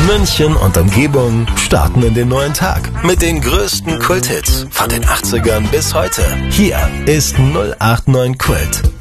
München und Umgebung starten in den neuen Tag mit den größten Kulthits von den 80ern bis heute. Hier ist 089 Kult.